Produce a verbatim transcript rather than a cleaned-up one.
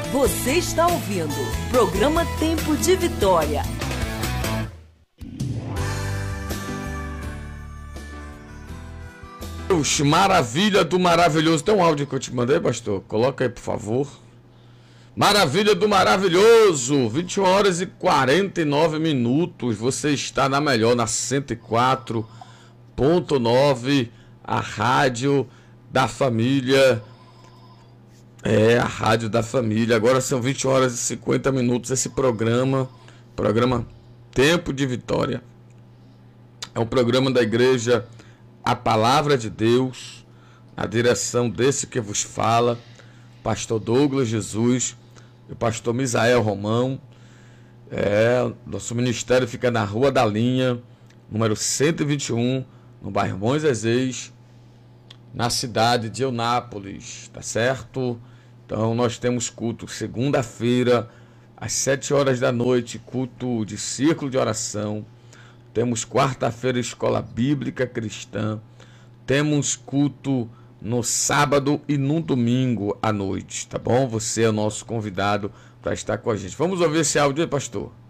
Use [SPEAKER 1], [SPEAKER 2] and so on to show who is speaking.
[SPEAKER 1] Você está ouvindo Programa Tempo de Vitória.
[SPEAKER 2] Deus, maravilha do maravilhoso. Tem um áudio que eu te mandei, pastor? Coloca aí, por favor. Maravilha do maravilhoso. vinte e uma horas e quarenta e nove minutos. Você está na melhor, na cento e quatro ponto nove, a rádio da família. É, a rádio da família. Agora são vinte horas e cinquenta minutos. Esse programa, programa Tempo de Vitória, é um programa da igreja A Palavra de Deus, na direção desse que vos fala, pastor Douglas Jesus e o pastor Misael Romão. É, nosso ministério fica na Rua da Linha, número cento e vinte e um, no bairro Bom Jesus, na cidade de Eunápolis, tá certo? Então nós temos culto segunda-feira, às sete horas da noite, culto de círculo de oração. Temos quarta-feira, escola bíblica cristã. Temos culto no sábado e no domingo à noite, tá bom? Você é o nosso convidado para estar com a gente. Vamos ouvir esse áudio aí, pastor.